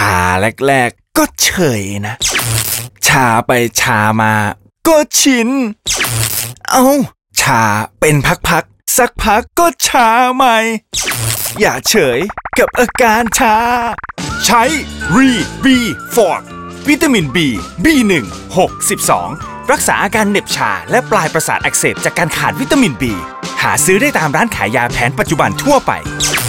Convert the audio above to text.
าแรกๆก็เฉยนะชาไปชามาก็ชินชาเป็นพักๆสักพักก็ชาใหม่อย่าเฉยกับอาการชาใช้รีบีฟอร์ดวิตามิน B1 6 12รักษาอาการเหน็บชาและปลายประสาทอักเสบจากการขาดวิตามิน B หาซื้อได้ตามร้านขายยาแผนปัจจุบันทั่วไป